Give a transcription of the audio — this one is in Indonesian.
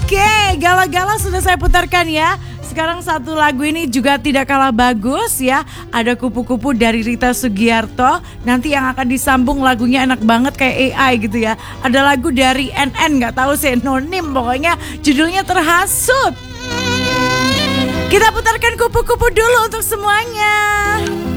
Oke, Gala-Gala sudah saya putarkan ya. Sekarang satu lagu ini juga tidak kalah bagus ya. Ada Kupu-Kupu dari Rita Sugiarto. Nanti yang akan disambung lagunya enak banget kayak AI gitu ya. Ada lagu dari NN, gak tahu sinonim, pokoknya judulnya Terhasut. Kita putarkan Kupu-Kupu dulu untuk semuanya.